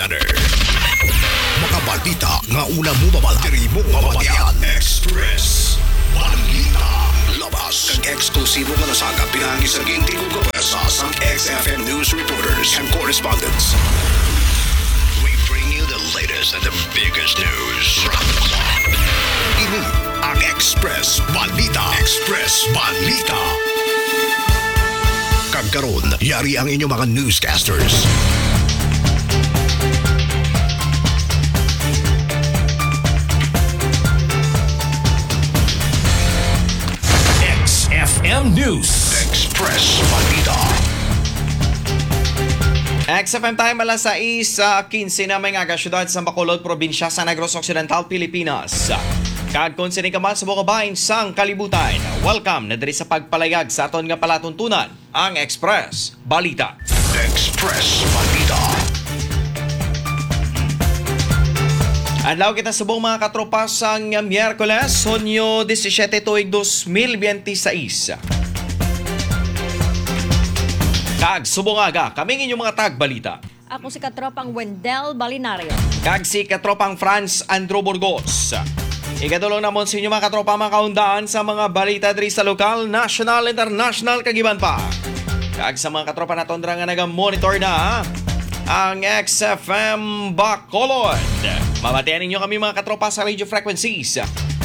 Center. Makabalita nga una mo babala. Diri mo mabatian. Express Balita. Labas kag eksklusibo nga nasaga pinangi sa ginting kapasa sang XFM News reporters and correspondents. We bring you the latest and the biggest news from the clock. Ini ang Express Balita. Express Balita. Kagkaroon, yari ang inyong mga newscasters. XFM News. Express Balita. XFM time alas 6:15 na may nga syudad sa Bacolod, probinsya sa Negros Occidental, Pilipinas. Kagkon sinikaman sa bukabahin sang kalibutan. Welcome na diri sa pagpalayag sa aton nga palatuntunan, ang Express Balita. Express Balita. Adlaw kita subong mga katropa sang Miyerkules, Hunyo 17 tuig 2026. Kag subong aga, kaming inyong mga tagbalita. Ako si katropang Wendell Balinario. Kag si katropang Franz Andrew Burgos. Ikadulong namon sa inyo mga katropa mga kaundaan sa mga balita diri sa lokal, national, international kagiban pa. Kag sa mga katropa na tondra nga naga-monitor na ang XFM Bacolod. Mabatian ninyo kami mga katropa sa radio frequencies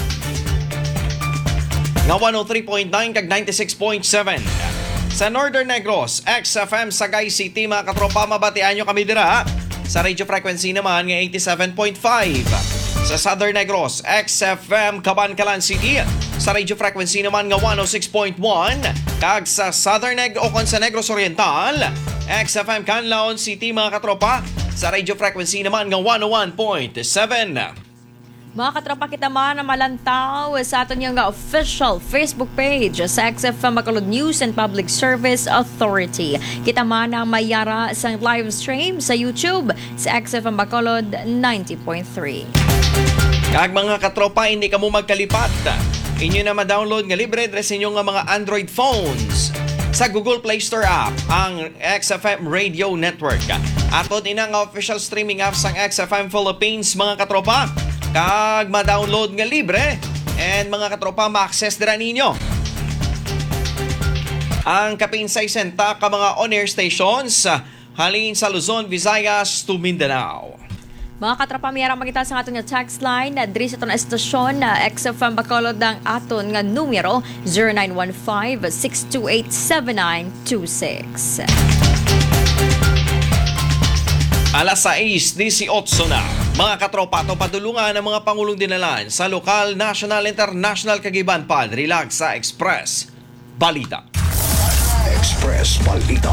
nga 103.9 kag 96.7. Sa Northern Negros, XFM Sagay City mga katropa, mabatian nyo kami dira sa radio frequency naman nga 87.5. Sa Southern Negros, XFM Cabancalan City, sa radio frequency naman nga 106.1. Kag sa Southern sa Negros Oriental, XFM Canlaon City mga katropa, sa radio frequency naman nga 101.7. Mga katropa, kita man na malantaw sa aton yung official Facebook page sa XFM Bacolod News and Public Service Authority. Kita man na mayara sa live stream sa YouTube sa XFM Bacolod 90.3. Kag mga katropa, hindi ka mo magkalipat. Inyo na ma-download nga libre sa inyong mga Android phones sa Google Play Store app ang XFM Radio Network. Aton ina nga official streaming app sang XFM Philippines mga katropa. Kag ma-download nga libre and mga katropa ma-access dira ninyo ang kapinsay senta ka mga on-air stations halin sa Luzon, Visayas to Mindanao. Mga katropa, mayroong makita sa aton nga text line na diri sa aton estasyon na XFM Bacolod ang aton nga numero 0915-628-7926. Alas 6:18 na. Mga katropa, ito padulungan ng mga Pangulong Dinalan sa lokal, national, international kagiban pa. Relax sa Express Balita. Express Balita.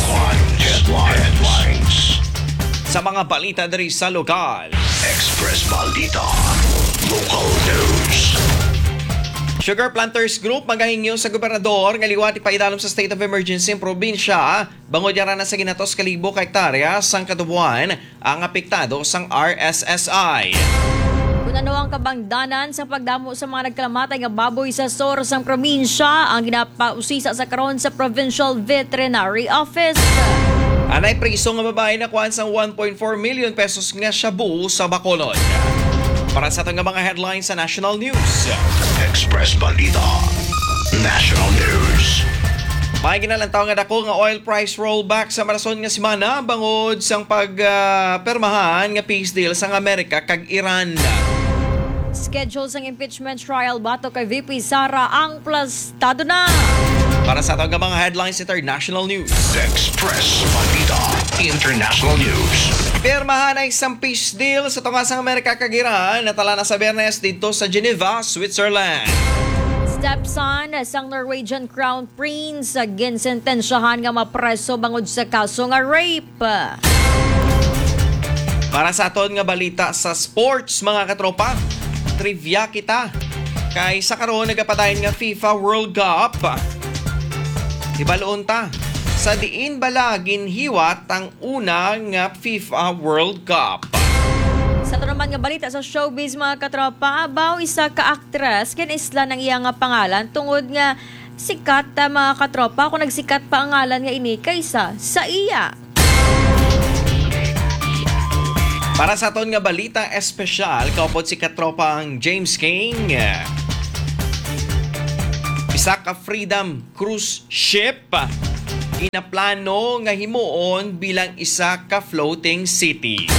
Headlines. Sa mga balita diri sa lokal. Express Balita. Local news. Sugar Planters Group magahingyo sa gobernador nga liwat ipaidalom sa state of emergency ang probinsya bangod yara na sa ginatos kalibo ka hektarya sang katubuan ang apektado sang RSSI. Kung ano ang kabangdanan sa pagdamo sa mga nagkalamatay nga baboy sa SOR sang probinsya ang ginapausisa sa karon sa Provincial Veterinary Office. Anay priso nga babae na kuhan sang 1.4 million pesos nga shabu sa Bacolod. Para sa itong mga headlines sa National News. Express Balita. National News. May ginalantaw nga dako nga oil price rollback sa marason nga semana bangod sang pagpermahan nga peace deal sang Amerika kag Iran. Schedule sang impeachment trial bato kay VP Sara ang plastado na. Para sa itong mga headlines sa International News. Express Balita. International News. Pirmahan ay isang peace deal sa tungasang Amerika kag Iran na tala na sa Biyernes dito sa Geneva, Switzerland. Stepson sang Norwegian Crown Prince ginsentensyahan nga mapreso bangod sa kaso nga rape. Para sa aton nga balita sa sports mga katropa, trivia kita. Kay sa karon nagapadayon nga FIFA World Cup. Ibaloon ta. Sa diin balagin hiwat ang unang FIFA World Cup. Sa ito naman nga balita sa showbiz mga katropa, abaw isa ka actress kinisla ng iyang pangalan tungod nga sikat mga katropa kung nagsikat pa ang ngalan nga ini kaysa sa iya. Para sa aton nga balita espesyal, kaupod si katropang James King. Isa ka Freedom Cruise Ship inaplano nga himuon bilang isa ka floating city.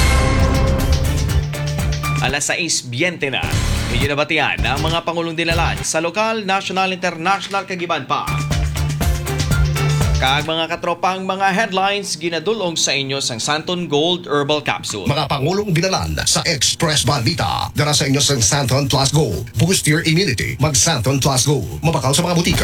Alas 6:20 na. Medyo nabatian ang mga pangulong dinalan sa lokal, national, international kagiban pa. Kag mga katropang mga headlines ginadulong sa inyo sang Santon Gold Herbal Capsule. Mga pangulong binalan sa Express Balita. Dara sa inyo sa Santon Plus Gold. Boost your immunity. Mag Santon Plus Gold. Mabakaw sa mga butika.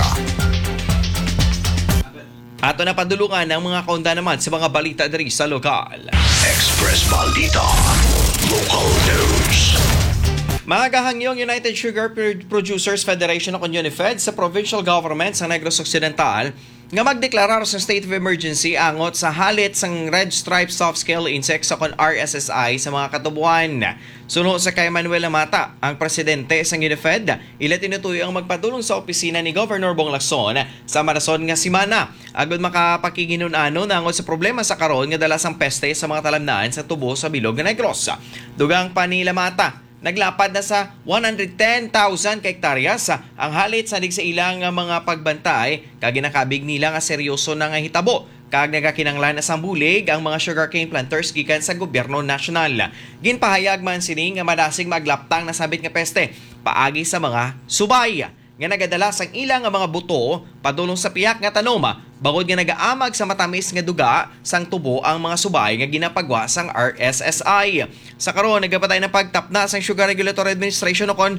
Ato na padulungan ang mga kaunda naman sa mga balita diri sa lokal. Express Balita. Local News. Magahangyong United Sugar Producers Federation o UNIFED sa provincial government sa Negros Occidental nga magdeklarar sa state of emergency angot sa halit sang Red Stripe Soft Scale Insect sa RSSI sa mga katubuan. Sunod sa kay Manuel Amata, ang presidente sa UNIFED, ila tinutuyo ang magpadulong sa opisina ni Governor Bong Lacson sa marason nga simana. Agad makapakiginunano nangot sa problema sa karon nga dala sang peste sa mga talamnaan sa tubo sa Bilog nga Negros. Dugang pa ni Amata, naglapad na sa 110,000 hektaryas ang halit sa sa ilang mga pagbantay kag ginakabig nila nga seryoso na nga hitabo kag nagakinanglan na sang bulig ang mga sugarcane planters gikan sa gobyerno nasyonal. Ginpahayag man sini nga madasig maglaptang na sabit nga peste paagi sa mga subay nga nagadala sang ilang nga mga buto padulong sa piyak nga tanoma bangod nga nagaamag sa matamis nga duga sang tubo ang mga subay nga ginapagwa sang RSSI. Sa karon nagapatay na pagtapna sang Sugar Regulatory Administration o kon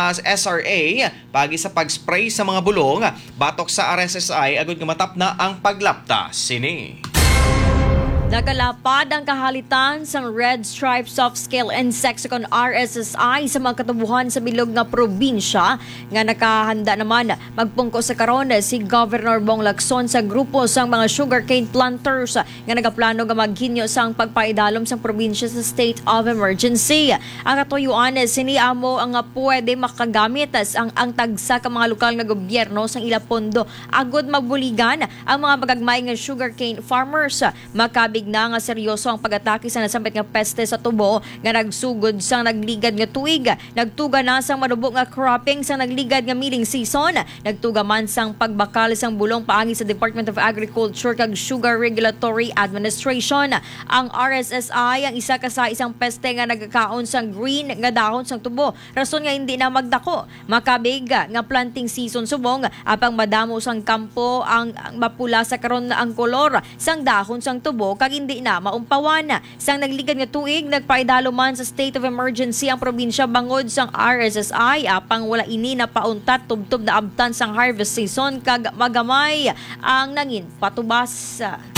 SRA pagi sa pag-spray sa mga bulong batok sa RSSI agud nga matapna ang paglapta sini. Nakalapad ang kahalitan sa Red Stripe Soft Scale Insect kon RSSI sa mga katubuhan sa bilog nga probinsya nga nakahanda naman magpungko sa karon si Governor Bong Lacson sa grupo sang mga sugarcane planters nga nagaplano nga maghinyo sang pagpaidalom sang probinsya sa state of emergency. Ang katuyuan sini amo ang pwede makagamit ang tagsa ka mga lokal nga gobyerno sang ila pondo agud magbuligan ang mga bagagmay nga sugarcane farmers. Makabig na nga seryoso ang pag-atake sa nasambit nga peste sa tubo nga nagsugod sang nagligad nga tuig. Nagtuga na sang madubok nga cropping sang nagligad nga milling season. Nagtuga man sang pagbakal sang bulong paagi sa Department of Agriculture kag Sugar Regulatory Administration. Ang RSSI ang isa ka sa isang peste nga nagakaon sang green nga dahon sang tubo. Rason nga hindi na magdako. Makabig nga planting season subong apang madamo sang kampo ang mapula sa karon na ang kolor sang dahon sang tubo kag hindi na maumpawan. Sang nagligad nga tuig, nagpaidalo man sa state of emergency ang probinsya bangod sang RSSI apang wala ini na pauntat tubtob na abtan sang harvest season kag magamay ang nangin patubas.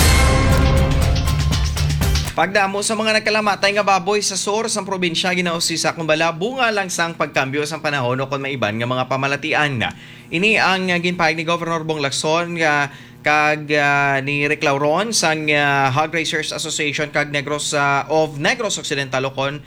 Pagdamo sa mga nagkalamatay nga baboy sa sur sang probinsya ginausisa kumbala bunga lang sang pagkambyo sang panahon o kon maiban nga mga pamalatian. Ini ang ginpahayag ni Governor Bong Lacson nga kag ni Rick Lauron sang Hog Raisers Association kag Negros of Negros Occidental kon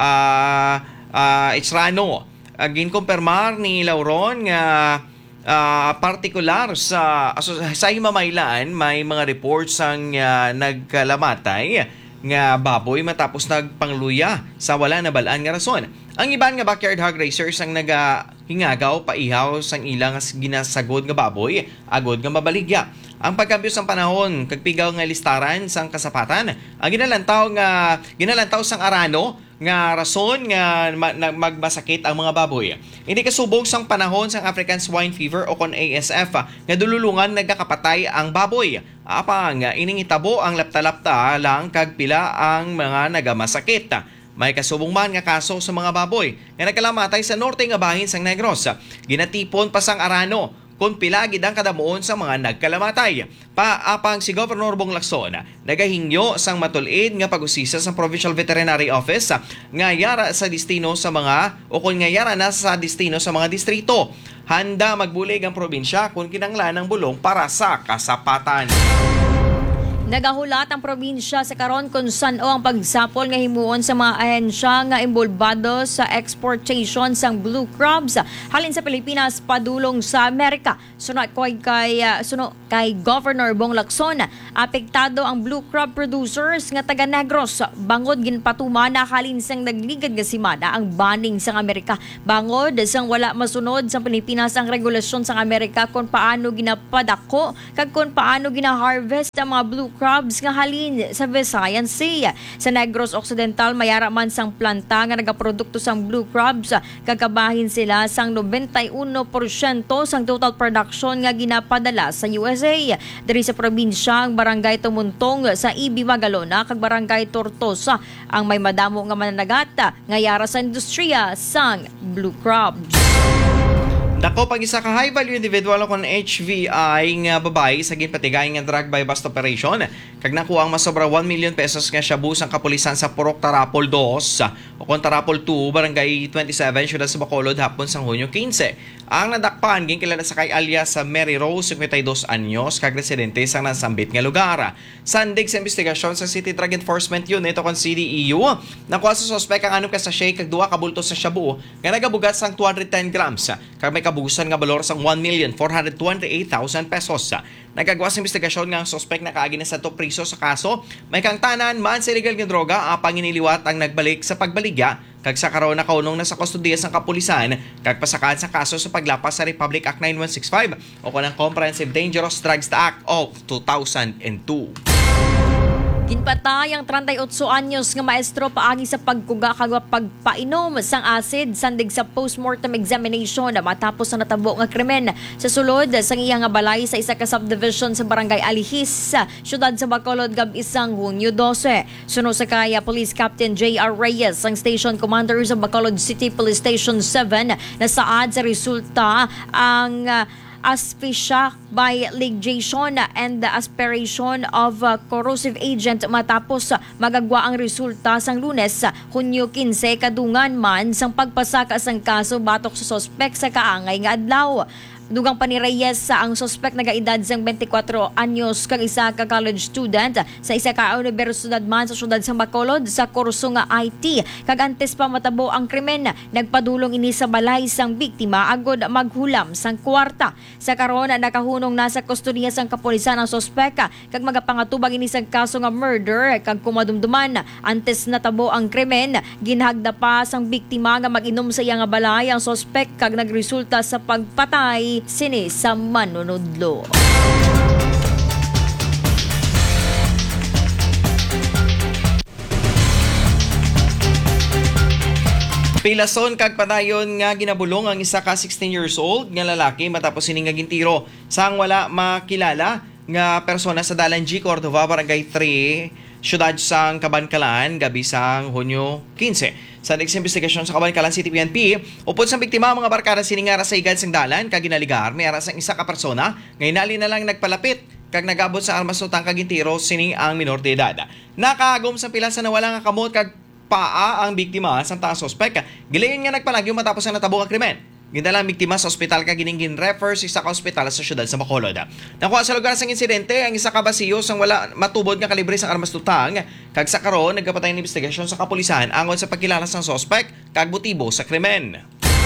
Itsrano. Ginkumpirmar ni Lauron nga partikular sa Himamaylan may mga reports sang nagkalamatay nga baboy matapos nagpangluya sa wala na balaan nga rason. Ang iban nga backyard hog raisers ang nagahingagaw paihaw sang ilang ginasagod nga baboy agod nga mabaligya. Ang pagkambyo sang panahon kagpigaw nga listaran sang kasapatan ang ginalantao sang arano nga rason nga magmasakit ang mga baboy. Hindi kasubog sang panahon sang African Swine Fever o kon ASF nga dululungan nagkakapatay ang baboy. Apang ining itabo ang lapta-lapta lang kag pila ang mga nagamasakit. May kasubong man nga kaso sa mga baboy nga nagkalamatay sa norte nga bahin sang Negros. Ginatipon pa sang arano kung pila gid ang kadamuon sa mga nagkalamatay. Paapang si Governor Bong Lacson nagahingyo sang matulid nga pag-usisa sa Provincial Veterinary Office nga yara sa destino sa mga o kung nga yara na sa destino sa mga distrito. Handa magbulig ang probinsya kung kinanglan ng bulong para sa kasapatan. Nagahulat ang probinsya sa karon kung saan ang pagsapol nga himuon sa mga ahensya nga imbolbado sa exportation sang blue crabs halin sa Pilipinas padulong sa Amerika. Sunod kay Governor Bong Lacson, apektado ang blue crab producers nga taga Negros. Bangod ginpatuman na halin sang nagligad nga simana ang banning sang Amerika. Bangod sang wala masunod sa Pilipinas ang regulasyon sang Amerika kung paano ginapadako kag kung paano gina-harvest ang mga blue crabs nga halin sa Visayan Sea. Sa Negros Occidental, mayara man sang planta nga nagaprodukto sang blue crabs. Kakabahin sila sang 91% sang total production nga ginapadala sa USA. Diri sa probinsya, ang barangay Tumuntong sa Ibi Magalona kag barangay Tortosa ang may madamo nga mananagata nga yara sa industriya sang blue crabs. Dako pag isa ka high value individual kon HVI nga babae sa ginpatigay nga drug by bust operation kag nakuha ang masobra 1 million pesos nga shabu sang kapulisan sa Purok Tarapol 2 o kon Tarapol 2 barangay 27 siyudad sa Bacolod hapon sang Hunyo 15. Ang nadakpan ginkilala sa kay alias sa Mary Rose 52 anyos kag residente sang nasambit nga lugar. Sandig sa investigasyon sa City Drug Enforcement Unit o kon CDEU, nakuha sa suspek ang anong ka sachet kag duha ka bulto sa shabu nga nagabugat sang 210 grams kag may kabugusan nga balor sang 1,428,000 pesos. Nagagawa sa investigasyon nga ang suspek na kaagi na sa to priso sa kaso. May kang tanan man sa illegal nga droga apang iniliwat ang nagbalik sa pagbaligya kag sa karon na kaunong nasa kustodiya sang kapulisan kag pasakaan sa kaso sa paglapas sa Republic Act 9165 o kanang Comprehensive Dangerous Drugs Act of 2002. Ginpatay ang 38 anyos nga maestro paagi sa pagkuga kag pagpainom sang acid sandig sa postmortem examination matapos ang natabo nga krimen sa sulod sang iyang nga balay sa isa ka subdivision sa barangay Alihis, siyudad sa Bacolod isang Hunyo 12. Suno sa kaya Police Captain J.R. Reyes, ang station commander sa Bacolod City Police Station 7 na saad sa resulta ang asphyxia by ligation and the aspiration of corrosive agent matapos magagwa ang resulta sang Lunes, Hunyo 15 kadungan man sang pagpasaka sang kaso batok sa sospek sa kaangay nga adlaw. Dugang pa ni Reyes ang sospek nagaedad sang 24 anyos kag isa ka college student sa isa ka universidad man sa syudad sa Bacolod sa kurso nga IT. Kag antes pa matabo ang krimen, nagpadulong ini sa balay sang biktima agod maghulam sang kwarta. Sa karon nakahunong nasa kustodiya sang kapulisan ang sospek kag magapangatubang ini sang kaso nga murder kag kumadumduman antes natabo ang krimen, ginhagda pa sang biktima nga mag-inom sa iya nga balay ang sospek kag nagresulta sa pagpatay sini sa manunudlo. Pilason kag padayon nga ginabulong ang isa ka 16 years old nga lalaki matapos sining nga gintiro sang wala makilala nga persona sa Dalan G. Cordova, Barangay 3, siyudad sang Kabankalan, gabi sang Hunyo 15. Sa investigasyon sa Kabankalan City PNP, upod sa biktima mga barkada siningara sa igad sang dalan kag ginaligar may ara sang isa ka persona ngay nali na lang nagpalapit kag nagabot sa armas utang kag gintiro sini ang minor de edad. Nakagom sa pila sa nawala nga kamot kag paa ang biktima sang taang sospek. Gilayon nga nagpalagyo matapos ang natabo nga krimen. Gindala ang biktima sa ospital kag giningin refer sa isa ka ospital sa syudad sa Bacolod. Nakuha sa lugar sang insidente ang isa ka basiyo sang wala matubod nga kalibre sang armas tutang kag sa karon nagkapatay ng investigasyon sa kapulisan angon sa pagkilala sang sospek kag motibo sa krimen.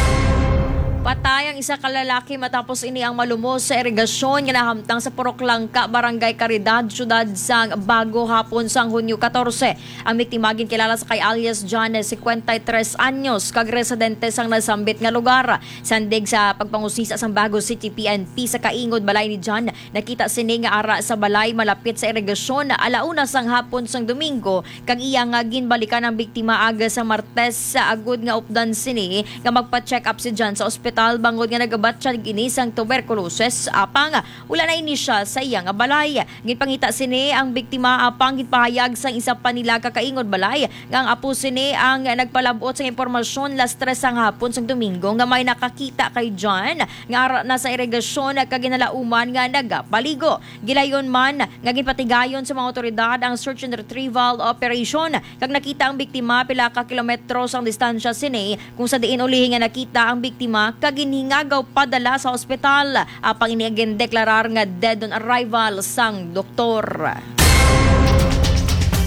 Patay ang isa ka lalaki matapos ini ang malumos sa irigasyon nga nahamtang sa Purok Langka, Barangay Caridad, siyudad sang Bago hapon sang Hunyo 14. Ang biktima kilala sa kay alias John 53 anyos kag residente sang nasambit nga lugar. Sandig sa pagpangusisa sang Bago City PNP sa kaingod balay ni John, nakita sini nga ara sa balay malapit sa irigasyon na alauna sang hapon sang Domingo kag iya nga ginbalikan ang biktima aga sa Martes sa agud nga updan sini nga magpa-check up si John sa ospital bangod nga nagabat siya ginisang tuberculosis apang wala na ini siya sa iyang balay. Ginpangita sini ang biktima apang gipahayag sang isa pa nila kakaingod balay nga ang apo sini ang nagpalabot sa impormasyon las 3 sang hapon sang Domingo nga may nakakita kay John nga ara na sa irigasyon kag ginalauman nga nagapaligo. Gilayon man nga ginpatigayon sa mga otoridad ang search and retrieval operation kag nakita ang biktima pila ka kilometro sang distansya sini kung sa diin ulihi nga nakita ang biktima kag ginhingagaw padala sa ospital apang iniagin deklarar nga dead on arrival sang doktor.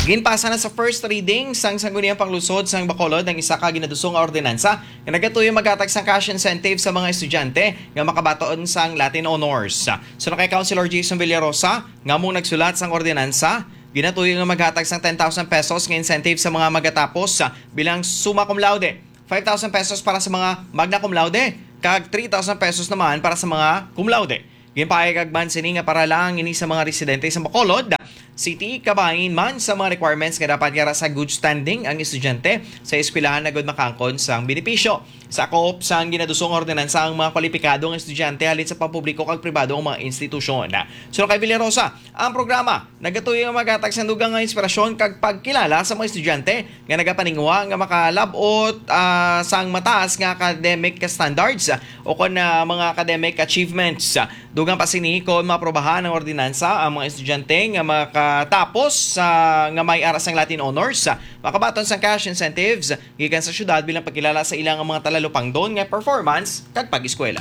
Ginpasa na sa first reading sang sangguniang panglusod sang Bacolod ng isa ka ginadusong nga ordinansa nga nagatuyo maghatag sang cash incentive sa mga estudyante nga makabatoon sang Latin Honors. So kay Councilor Jason Villarosa nga mong nagsulat sang ordinansa, ginatuyo nga maghatag sang 10,000 pesos nga incentive sa mga magatapos bilang summa cum laude, 5,000 pesos para sa mga magna cum laude, kag 3,000 pesos naman para sa mga cum laude. Ginpaayag agman sini nga para lang ini sa mga residente sa Bacolod City, kabahin man sa mga requirements nga dapat yara sa good standing ang estudyante sa eskwelahan na good makangkon sang benepisyo. Sa koop sang ginadusong ordinansa ang mga kwalipikadong estudyante halin sa pampubliko kag pribadong mga institusyon. So kay Villarosa, ang programa nagatuyo nga magatag sa dugang nga inspirasyon kag pagkilala sa mga estudyante nga nagapaningwa nga makalabot sang mataas nga academic standards o kon mga academic achievements. Dugang pa sini kon maprobahan ang ordinansa ang mga estudyante nga makatapos nga may aras ng Latin Honors, makabaton sang cash incentives gikan sa syudad bilang pagkilala sa ilang mga talalupang doon nga performance kag pag-eskwela.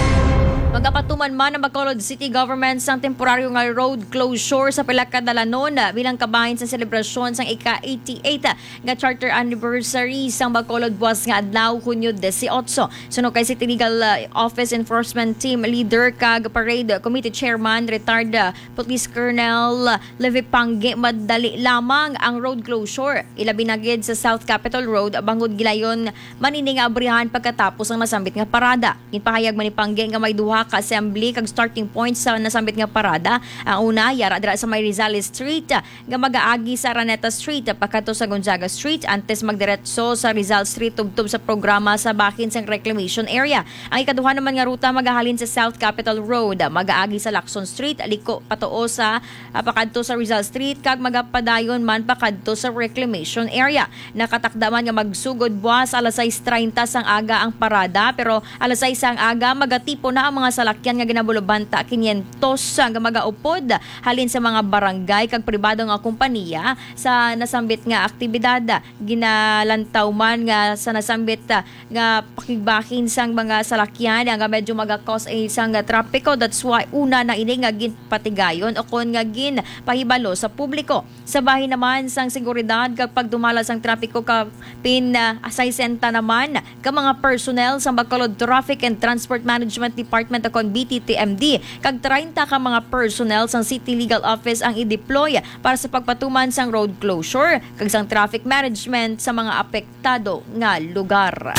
Magapatuman man ang Bacolod City Government sang temporaryo nga road closure sa pila ka dalanon bilang kabahin sa selebrasyon sang ika-88 nga charter anniversary sang Bacolod buwas nga adlaw Hunyo 18. Suno kay City Legal Office Enforcement Team Leader kag Parade Committee Chairman retired Police Colonel Levi Pangge, madali lamang ang road closure. Ilabi na gid sa South Capitol Road bangod gilayon manini nga abrihan pagkatapos ang nasambit nga parada. Ginpahayag man ni Pangge nga may duha ka assembly kag starting point sa nasambit nga parada. Ang una yara dira sa May Rizales Street nga magaagi sa Araneta Street pagkadto sa Gonzaga Street antes magdiretso sa Rizal Street tubtob sa programa sa bakin sang reclamation area. Ang ikaduha naman nga ruta magahalin sa South Capitol Road, magaagi sa Lacson Street liko patuo sa pakadto sa Rizal Street kag magapadayon man pakadto sa reclamation area. Nakatakdaman nga magsugod buwas alas 6:30 sang aga ang parada pero alas 6 sang aga magatipo na ang mga salakyan nga ginabulobanta 500 nga magaupod halin sa mga barangay kag pribado nga kompanya sa nasambit nga aktibidad. Ginalantaw man nga sa nasambit nga pakigbakin sang mga salakyan nga medyo maga-cause isang trapiko. That's why una na ini nga ginpatigayon o kon nga ginpahibalo sa publiko. Sa bahin naman sang seguridad kag pagdumala sang trapiko kapin 60 naman ka mga personnel sa Bacolod Traffic and Transport Management Department akong BTTMD kag 30 ka mga personnel sang City Legal Office ang i-deploy para sa pagpatuman sang road closure kag sang traffic management sa mga apektado nga lugar.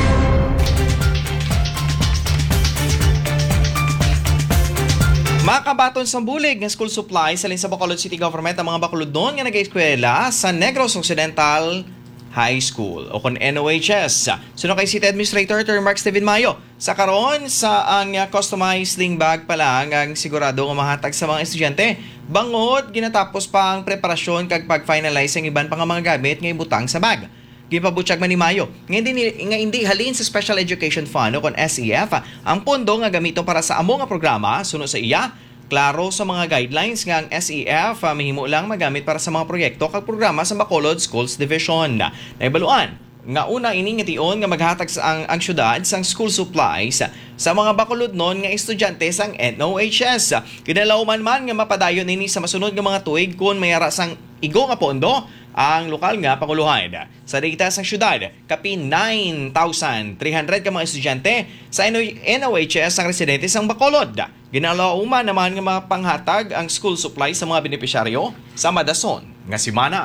Makabaton sa bulig ng school supply sa sa Bacolod City Government ang mga Bacolod doon nga nag-eskwela sa Negros Occidental High School o kon NOHS. Suno kay City Administrator Mark Steven Mayo, sa karon sa ang customized sling bag pa lang ang sigurado nga mahatag sa mga estudyante. Bangod ginatapos pa ang preparasyon kag pag-finalize ang iban pa nga mga gamit nga ibutang sa bag. Gipabutyag man ni Mayo nga hindi halin sa Special Education Fund o kon SEF ang pondo nga gamiton para sa amo nga programa. Suno sa iya, klaro sa mga guidelines nga ang SEF mahimo lang magamit para sa mga proyekto kag programa sa Bacolod Schools Division. Naibaluan nga una ini nga tion nga maghatag sa ang syudad sang school supplies sa mga Bacolod non nga estudyante sang NOHS. Kinalaw man nga mapadayon ini sa masunod nga mga tuig kun mayara sang igo nga pondo ang lokal nga panguluhan. Sa data sang syudad, kapin 9,300 ka mga estudyante sa NOHS ang residente sang Bacolod. Ginalauman naman nga mapanghatag ang school supply sa mga benepisyaryo sa Madason nga simana.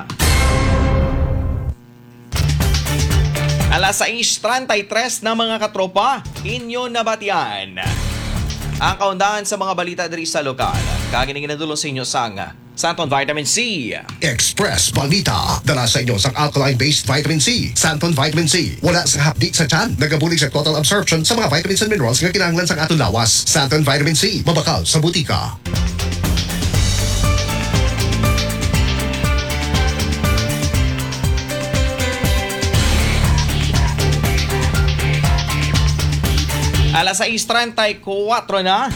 Alas 6:33 na mga katropa, inyo nabatian ang kaundahan sa mga balita diri sa lokal. Kagining ginadulong sa inyo sang Santon Vitamin C. Express Balita. Dala sa inyo sa alkaline-based vitamin C. Santon Vitamin C. Wala sa hapdi sa tiyan. Nagabulig sa total absorption sa mga vitamins and minerals nga kinahanglan sa atong lawas. Santon Vitamin C. Mabakal sa butika. Alas 6:34 na.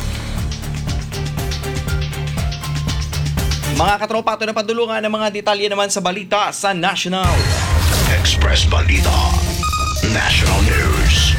Mga katropa, ito na padulungan ng mga detalye naman sa balita sa National. Express Balita. National News.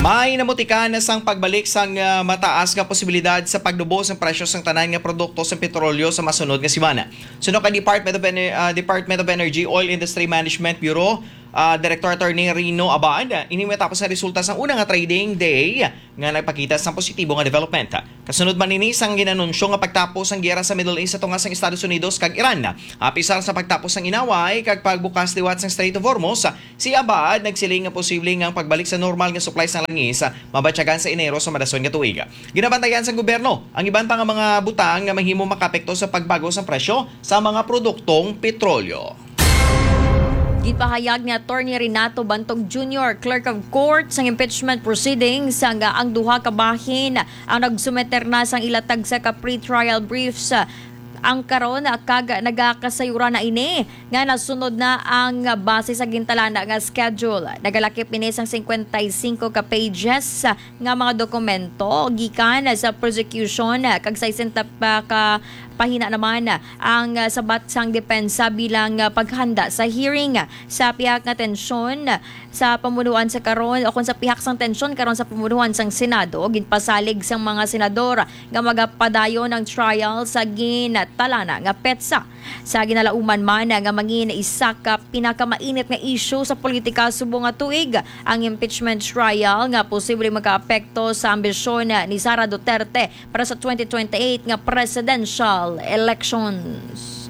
May namutikan na sang pagbalik sang mataas nga posibilidad sa paglubos ng presyo sang tanan nga produkto sa petrolyo sa masunod nga semana. Suno ka Department of Energy Oil Industry Management Bureau, Director Attorney Rino Abad, inimetapos sa resulta sa unang nga trading day nga nagpakita sa positibo nga development. Kasunod man ini sang ginanunsyo nga pagtapos ang giyera sa Middle East ato nga sang Estados Unidos kag Iran. Apisar sa pagtapos ng inaway kag pagbukas liwat sang Strait of Hormuz, si Abad nagsiling nga posibleng ang pagbalik sa normal nga supply sa langis mabatyagan sa Enero sa madason nga tuig. Ginabantayan sa gobyerno ang iban pa nga mga butang nga mahimo makapekto sa pagbago sa presyo sa mga produktong petrolyo. Gipahayag ni Attorney Renato Bantog Jr., Clerk of Court sa impeachment proceedings nga ang duha ka bahin ang nagsumeter na sang ilatag sa pre-trial briefs. Ang karon kag nagakasayura na ini nga nasunod na ang base sa gintalana nga schedule. Nagalakip ini sang 55 ka pages nga mga dokumento gikan sa prosecution kag 60 pa ka pahina naman ang sabat sang depensa bilang paghanda sa hearing sa pihak nga tensyon sa pamunuan sa karon o kung sa pihak sang tensyon karon sa pamunuan sang Senado ginpasalig sang mga senador nga magapadayon ng trial sa gintalana nga petsa. Sa ginalauman man nga mangin isa ka pinakamainit nga issue sa politika subong nga tuig ang impeachment trial nga posible makaapekto sa ambisyon ni Sara Duterte para sa 2028 nga presidential elections.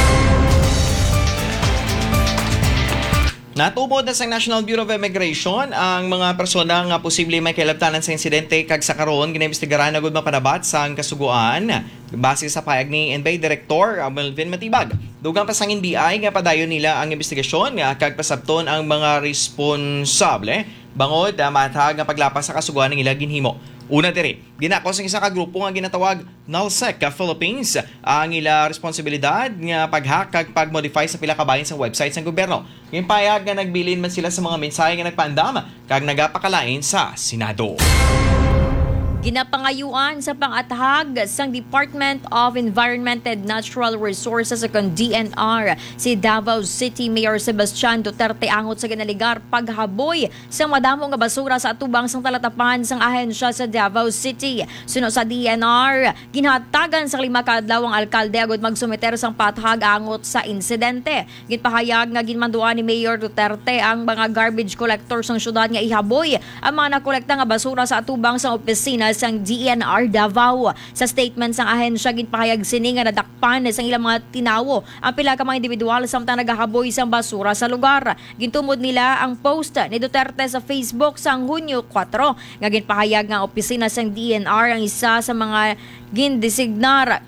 Natubod na sa National Bureau of Immigration ang mga persona nga posible may kailabtanan sa insidente kag sa karon ginaimbestigaran na gud mapanabat sa kasuguan base sa payag ni NBI Director Melvin Matibag. Dugang pa sang NBI nga padayon nila ang investigasyon nga kag pasabton ang mga responsable bangod matag nga paglapas sa kasuguan ng ila ginhimo. Una diri, ginako sa isa ka grupo nga ginatawag NALSEC Philippines ang ila responsibilidad nga paghak kag pagmodify sa pila ka bahin sa website sa gobyerno. Gimpayag nga nagbilin man sila sa mga mensahe nga nagpaandam kag nagapakalain sa Senado. Ginapangayuan sa pangatahag sang Department of Environment and Natural Resources o DNR si Davao City Mayor Sebastian Duterte angot sa ginaligar paghaboy sa madamo nga basura sa atubang sang talatapan sang ahensya sa Davao City. Suno sa DNR, ginhatagan sa 5 ka adlaw ang alkalde agud magsumiter sang patahag angot sa insidente. Ginpahayag nga ginmanduan ni Mayor Duterte ang mga garbage collector sang syudad nga ihaboy ang mga nakolekta nga basura sa atubang sang opisina sang DNR Davao. Sa statement sang ahensya ginpahayag sini nga nadakpan sa ilang mga tinawo ang pila ka mga individual samtang nagahaboy sang basura sa lugar. Gintumod nila ang post ni Duterte sa Facebook sang Hunyo 4 nga ginpahayag nga opisina sang DNR ang isa sa mga gindesignar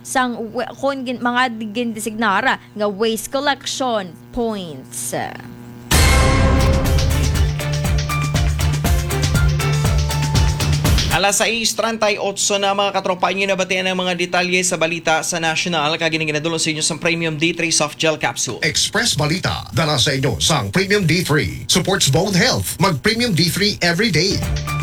nga waste collection points. Alas 6:38 na mga katropa nyo nabatian ang mga detalye sa balita sa National kag ginadulong sa inyo sa Premium D3 Soft Gel Capsule. Express Balita dala sa inyo sang Premium D3. Supports bone health. Mag Premium D3 every day.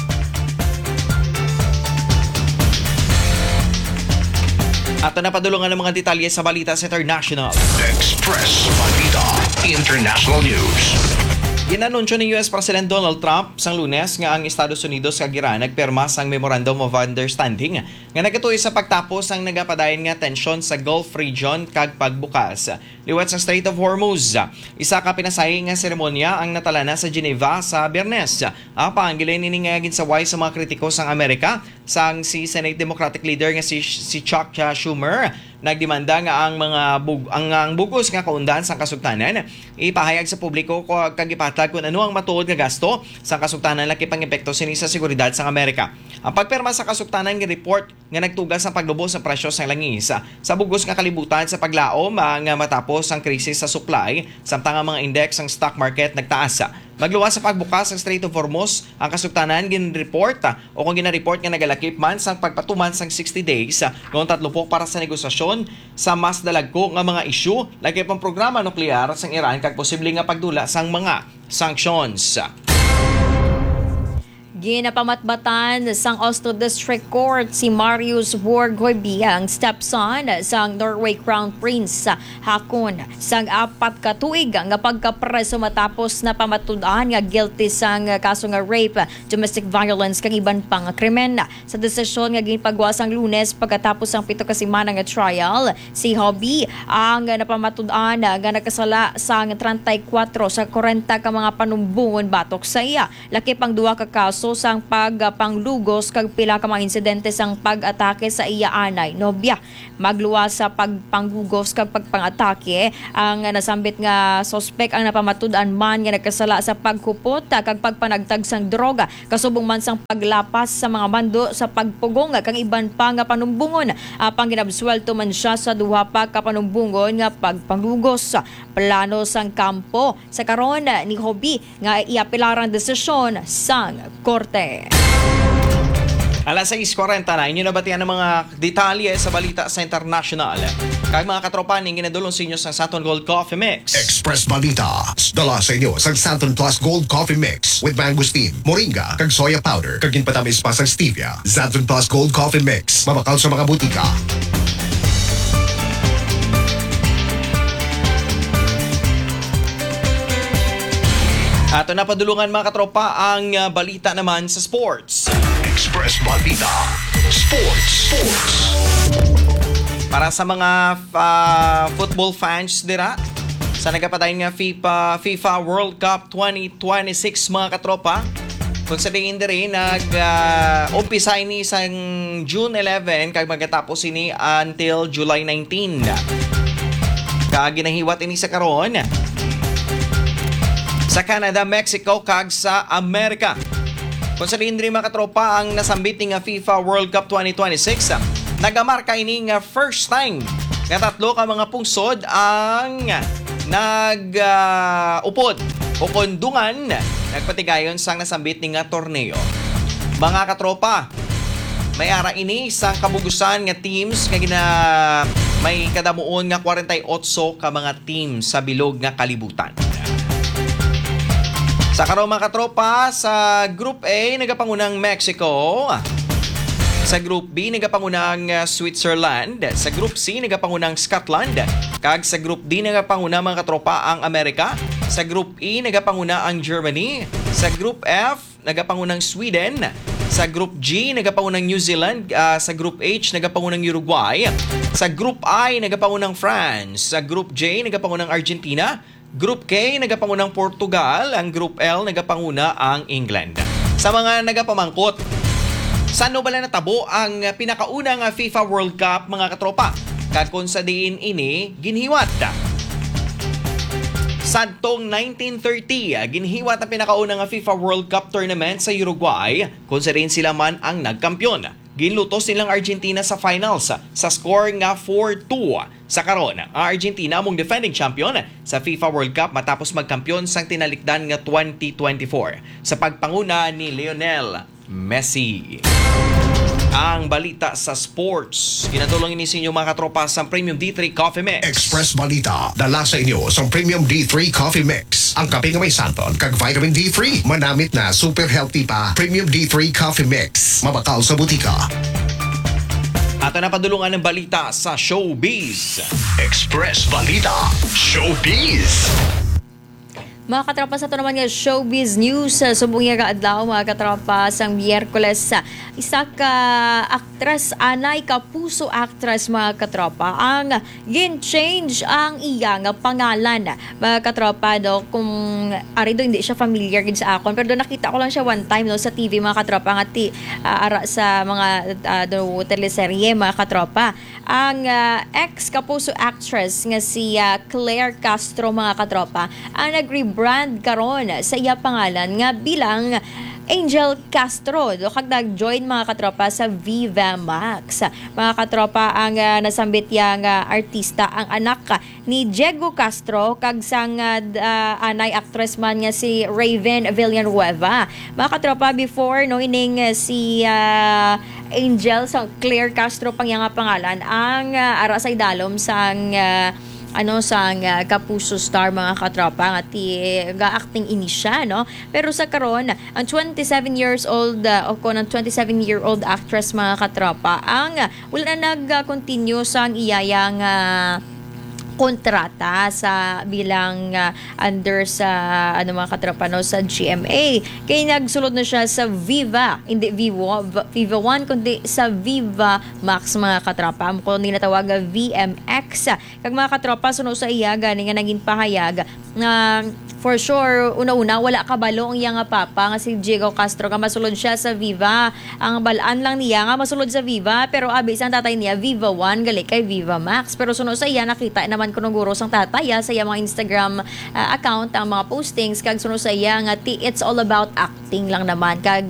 At napadulungan ng mga detalye sa balita sa International. Express Balita International News. Ginanunsyo ni US President Donald Trump sang Lunes nga ang Estados Unidos kag Iran nagpirma sang Memorandum of Understanding nga nagatuloy sa pagtapos ang nagapadayon nga tensyon sa Gulf region kag pagbukas liwat sa Strait of Hormuz. Isa ka pinasayang nga seremonya ang natalana sa Geneva sa Biyernes. Pangilin ini nga ginsaway sa mga kritiko sang Amerika sang si Senate Democratic leader nga si Chuck Schumer nagdemanda nga ang bugos nga kaundan sang kasugtanan ipahayag sa publiko kag ipatag kung ano ang matuod nga gasto sa kasugtanan laki pang epekto sini sa seguridad sang Amerika. Ang pagpirma sa kasugtanan nga report nga nagtugas sa paglubos sa presyo sa langis sa bugos nga kalibutan sa paglaom nga matapos ang krisis sa supply samtang ang mga index ng stock market nagtaas. Magluwas sa pagbukas ng Strait of Hormuz, ang kasugtanan ginreport o kung ginareport nga nagalakip man sa pagpatuman sang 60 days noong 30 para sa negosasyon sa mas dalagko nga mga issue lagi pang programa nuklear sang Iran kag posible nga pagdula sang mga sanctions. Ginapamatbatan sang Oslo District Court si Marius Borghoibi ang stepson sang Norway Crown Prince sa hakon sang 4 ka tuig nga pagkapreso matapos na pamatudan nga guilty sang kaso nga rape, domestic violence kang iban pang krimen. Sa desisyon nga ginpagawa sang Lunes pagkatapos ang 7 ka semana nga trial, si Hobby ang napamatudan nga nakasala sang 34 sa 40 ka mga panumbungon batok sa iya. Laki pang 2 ka kaso sang pagpanglugos kag pila ka mga insidente sang pag-atake sa iya anay nobya. Magluwas sa pagpanglugos kag pagpangatake ang nasambit nga sospek ang napamatud-an man nga nagkasala sa paghupot kag pagpanagtag sang droga kasubong man sang paglapas sa mga mando sa pagpugong kag iban pa nga panumbungon. Apang ginabsuelto man siya sa 2 pa ka panumbungon nga pagpanglugos. Plano sang kampo sa karon ni Hobby nga iapilarang desisyon sang korte. Alas 6:40 na, inyo nabatian ng mga detalye sa balita sa international. Kaya mga katropa, ning ginadulong sa inyo sa Santon Gold Coffee Mix. Express Balita. Dala sa inyo sa Santon Plus Gold Coffee Mix with mangosteen, moringa, kag soya powder, kag ginpatamis pa sa stevia. Santon Plus Gold Coffee Mix. Mabakaw sa mga butika. Ato na padulungan mga katropa ang balita naman sa sports. Express Balita. Sports. Para sa mga football fans dira, sa nagapadayon nga FIFA World Cup 2026 mga katropa, kung sa tingin diri nag-umpisa ini sa June 11 kag magatapos ini until July 19. Kag ginahiwat ini sa karon sa Canada, Mexico, kag sa Amerika. Kung sa rin mga katropa ang nasambit nga FIFA World Cup 2026, nagamarka ini nga first time nga 3 ka mga pungsod ang nag-upod o kondungan nagpatigayon sang nasambit nga torneo. Mga katropa, may ara ini sang kabugusan nga teams nga may kadamuon nga 48 ka mga teams sa bilog nga kalibutan. Sa karon mga katropa, sa Group A, nagapangunang Mexico. Sa Group B, nagapangunang Switzerland. Sa Group C, nagapangunang Scotland. Kag sa Group D, nagapanguna mga katropa ang Amerika. Sa Group E, nagapanguna ang Germany. Sa Group F, nagapangunang Sweden. Sa Group G, nagapangunang New Zealand. Sa Group H, nagapangunang Uruguay. Sa Group I, nagapangunang France. Sa Group J, nagapangunang Argentina. Group K, nagapangunang Portugal. Ang Group L, nagapanguna ang England. Sa mga nagapamangkot, saan no bala natabo ang pinakaunang FIFA World Cup mga katropa? Kag kung sa diin ini, ginhiwat. Sadtong 1930, ginhiwat ang pinakaunang FIFA World Cup tournament sa Uruguay, kung sa rin sila man ang nagkampyon. Ginlutos nilang Argentina sa finals sa score nga 4-2. Sa karon, ang Argentina among defending champion sa FIFA World Cup matapos magkampiyon sang tinalikdan nga 2024 sa pagpanguna ni Lionel Messi. Ang balita sa sports, ginatulong ini sa inyo mga katropa sa Premium D3 Coffee Mix. Express Balita, dala sa inyo sa Premium D3 Coffee Mix. Ang kape nga may santon kag vitamin D3. Manamit na super healthy pa. Premium D3 Coffee Mix. Mabakaw sa butika. Ato na padulungan ng balita sa Showbiz. Express Balita. Showbiz. Mga katropa, sa ito naman nga showbiz news, subong nga kaadlaw mga katropa sang Miyerkules, isa ka actress, anay kapuso actress mga katropa, ang gin-change ang iya nga pangalan. Mga katropa, no, kung arido hindi siya familiar gid sa akon, pero nakita ko lang siya one time no, sa TV mga katropa, nga ara sa mga teleserye mga katropa. Ang ex-kapuso actress nga si Claire Castro mga katropa, ang nag-rebrand karon sa iya pangalan nga bilang Angel Castro. Kag nag-join mga katropa sa Viva Max. Mga katropa, ang nasambit yang artista, ang anak ni Diego Castro, kag sang anay actress man nga si Raven Villanueva. Mga katropa, before no ining si Angel sa Claire Castro pang nga pangalan, ang ara sa idalom sang Kapuso star mga katropa nga ti ga-acting ini siya, no? Pero sa karon ang 27 years old o ko ng 27-year-old actress mga katropa ang wala na nag-continue sa iyayang kontrata sa bilang under sa mga katropa no sa GMA. Kaya nagsulod na siya sa Viva, hindi Viva 1 kundi sa Viva Max mga katropa. Kung ninatawag VMX. Kag mga katropa suno sa iya gani nga naging pahayag na for sure, una-una, wala kabalo ang iya nga papa nga si Diego Castro nga masulod siya sa Viva. Ang balaan lang niya nga masulod sa Viva, pero abis ang tatay niya, Viva 1, gali kay Viva Max. Pero sunod sa iya, nakita naman ko nung guro sang tatay sa iya mga Instagram account, ang mga postings, kag sunod sa iya nga, it's all about acting lang naman. Kag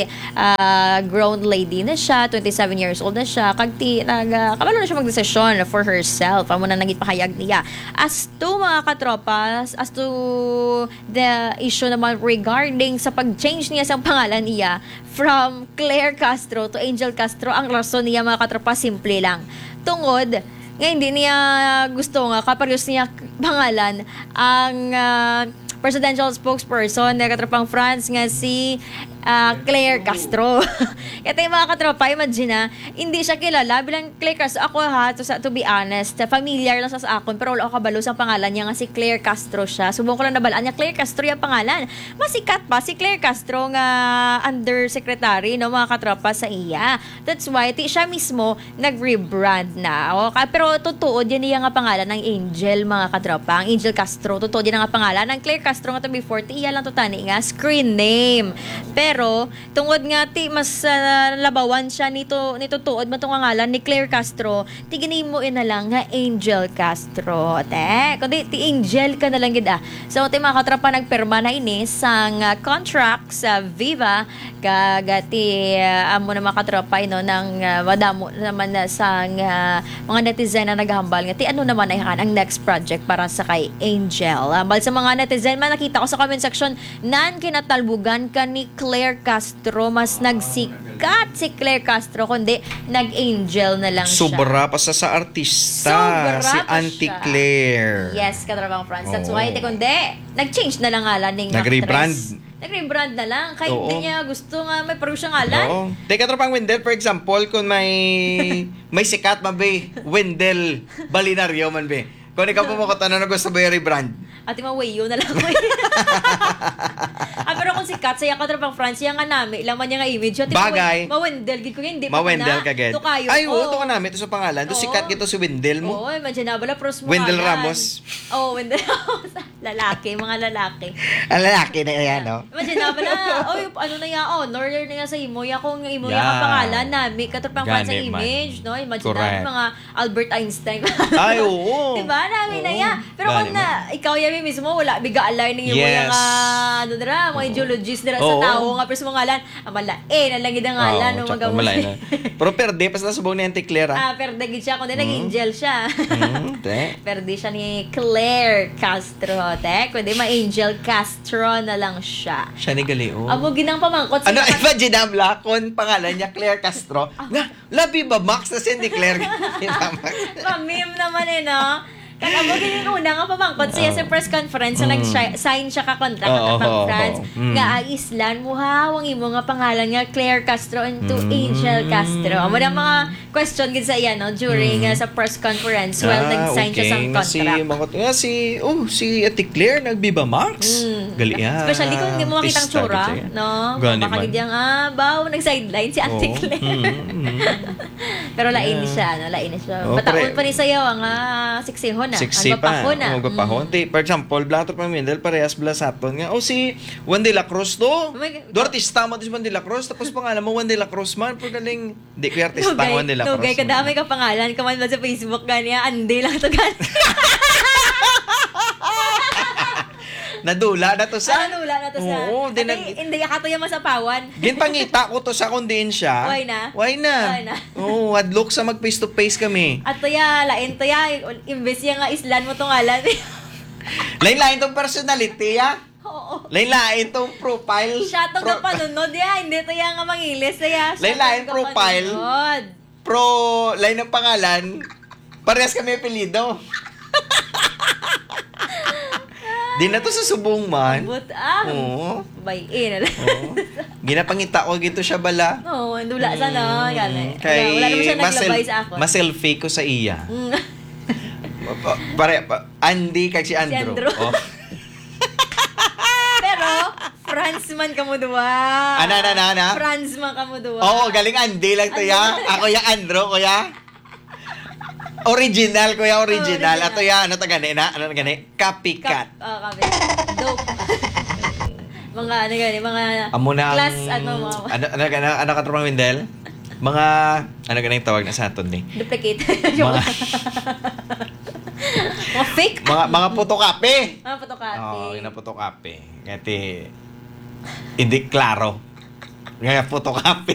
grown lady na siya, 27 years old na siya, kag kabalo na siya magdesisyon for herself. Amo na naging pahayag niya. As to mga katropas, as to the issue naman regarding sa pag-change niya sa pangalan niya from Claire Castro to Angel Castro, ang rason niya mga katropa simple lang. Tungod nga hindi niya gusto nga kapag niya pangalan ang presidential spokesperson na katropang France nga si Claire Castro. Ito yung mga katropa, imagine na, hindi siya kilala bilang Claire Castro. Ako to be honest, familiar lang sa akon, pero wala ako kabalo sa pangalan niya nga si Claire Castro siya. Subong ko lang nabalaan niya, Claire Castro yung pangalan. Masikat pa si Claire Castro nga undersecretary, no, mga katropa sa iya. That's why, siya mismo nag-rebrand na. Okay? Pero totoo, yan niya nga pangalan ng Angel, mga katropa. Ang Angel Castro, totoo yan nga pangalan. Ang Claire Castro nga to before, iya lang to tani nga, screen name. Pero tungod nga mas labawan siya nito tuod mo tong ngalan ni Claire Castro, tigini mo na lang nga Angel Castro. Kundi ti Angel ka na lang gid. So ti mga katropa nagperma na ini sang contract sa Viva kagati amo na mga katropa nang madamo naman sang mga netizen na naghambal nga ti ano naman ay ang next project para sa kay Angel. Bal sa mga netizen man nakita ko sa comment section nan kinatalbugan ka ni Claire Castro, mas nagsikat si Claire Castro kundi nag-Angel na lang siya. Sobra pa sa artista. Sobra si pa Auntie siya. Claire. Yes, katrabang France. That's Oo. why, kundi, nag-change na lang ngalan ng Nag-rebrand. Nag-rebrand na lang. Kahit Oo. hindi niya gusto nga may pareho siyang ngalan. Oo. Teka tropang Wendell, for example, kung may sikat man be, Wendell Balinario man be. Kung ikaw po mo katanong na gusto ba yung rebrand? At yung wayo na lang. Pero kung si Kat, saya ka pang France, yung nga namin, ilang man yung nga image. Bagay. Mawendel, gid ko yun, hindi pa Ma-Wendell na. ka agad. Ito kayo. Ay, oo, ito ka namin. Ito sa pangalan. Ito Oo. sikat gito si Wendell mo. Oo, imagine na bala, pros mo Wendell ngalan. Ramos. Oo, Wendell Ramos. Lalaki, mga lalaki. Ang lalaki na yan, no? Imagine na bala, ano na yan, honor na nga sa imo, ya kung imo Yeah. yung pangalan namin, katapang France sa Gani man. image, no? Imagine Correct. na mga Albert Einstein. Ay, oo. Diba? Namin na Oo. yan. Pero Gani kung na, ikaw yan mismo, wala, biga-align ng imo Yes. yung, mga geologist nila sa Oo. tao, nga, pero sa mga ngalan, amala, nalangid ang ngalan, no, tsaka magawa. malay na. Pero perde, pas na subong ni Auntie Claire, ah. Perdagid siya, kundi nag-angel siya. Te. Perde siya ni Claire Castro, kundi ma-Angel Castro na lang siya. Siya ni Galeo. Amo ginang pamangkot Ano, siya. imagine na kon pangalan niya Claire Castro. Nga, labi ba Max na si Claire? Pamim naman no? Kaya mo ganyan una nga pamangkot siya sa press conference na nag-sign siya ka-contract Oo, pang France. oo. Nga islan mo hawang imo nga pangalan nga Claire Castro into Angel Castro. Amo na mga question gid sa iya no during sa press conference while nag-sign siya sa contract. Si Ate Claire nagbiba Max. Gali yan. Especially kung hindi mo makitang Artista tsura, gid siya. no? Gani Baka man. gid yang nag-sideline si Ate Oo. Claire. Pero lain siya, no? Lain siya. Oo, Bataon pre- pa ni sayo ang siksihon na. Sexy ang pa. gapahon na. Gapahon. For example, Blato pa Mindel, parehas Blasaton nga. Si Juan de la Cruz to. Oh my God. Do artista mo to si Juan de la Cruz. Tapos pangalan mo Juan de la Cruz man. Pero galing, di ko yung artista Nugay, Juan de la Cruz. nugay, kadamay ka pangalan. Kaman ba sa Facebook ganyan? Andi lang to ganyan. Nadula na to sa... Ano wala na to sa... Oo, di nag... Hindi, akato yung masapawan. Ginpangita ko to sa kundiin siya. Why na? Why na? Why na? Oo, adlock sa mag face to face kami. At toya, lain toya, imbes yung nga islan mo tong ngalan. Lain-lain tong personality, ah. Oo. Lain-lain tong profile. Siya tong kapanunod, ya. Hindi toya nga mangilis, ya. Lain-lain profile. Pro, line ng pangalan. Parehas kami apelido. Di na to sa subong man. But, Oo. bayin. Oo. Ginapangita ko gito siya bala. Oo, dula sana. Gani. Kay Wala naman siya naglabay sa ako. ma-selfie ko sa iya. Mm. Andy kag si Andrew. Andrew. Oh. Pero, Fransman ka mo duwa. Ana. Fransman ka mo duwa. Oo, galing Andy lang to ya. Ako ya Andrew, kuya. Original, kuya, original. Original. Ato ya, ano ta gani na? Ano gani? Copycat. Copycat. Dope. Mga ano gani, mga Amo na ang- class, mga ano ka trong Windel? Mga ano ganang tawag na sa aton ni? duplicate. Mga Mga fake. mga photocopy. Mga photocopy. Oo, ina photocopy. Ngati hindi klaro. Nga photocopy.